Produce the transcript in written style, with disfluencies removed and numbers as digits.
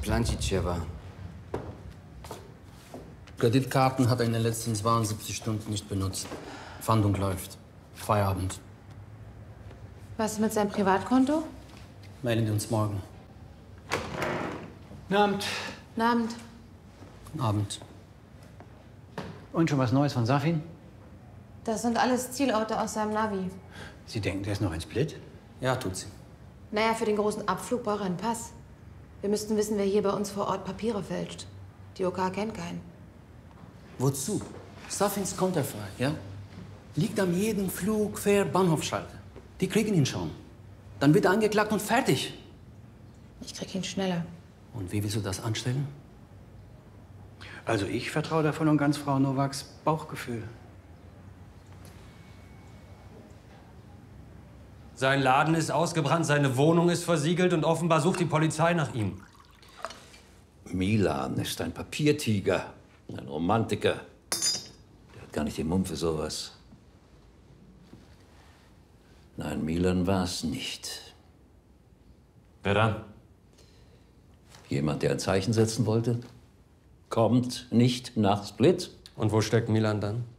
Planchitschewa. Kreditkarten hat er in den letzten 72 Stunden nicht benutzt. Fahndung läuft. Feierabend. Was ist mit seinem Privatkonto? Melden wir uns morgen. Guten Abend. Guten Abend. Guten Abend. Und schon was Neues von Safin? Das sind alles Zielorte aus seinem Navi. Sie denken, der ist noch in Split? Ja, tut sie. Naja, für den großen Abflug braucht er einen Pass. Wir müssten wissen, wer hier bei uns vor Ort Papiere fälscht. Die OK kennt keinen. Wozu? Safins konterfrei, ja? Liegt am jeden Flug, Fähr, Bahnhofschalter. Die kriegen ihn schon. Dann wird er angeklagt und fertig. Ich krieg ihn schneller. Und wie willst du das anstellen? Also ich vertraue da voll und ganz Frau Nowaks Bauchgefühl. Sein Laden ist ausgebrannt, seine Wohnung ist versiegelt und offenbar sucht die Polizei nach ihm. Milan ist ein Papiertiger, ein Romantiker. Der hat gar nicht den Mumm für sowas. Nein, Milan war es nicht. Wer dann? Jemand, der ein Zeichen setzen wollte, kommt nicht nach Split. Und wo steckt Milan dann?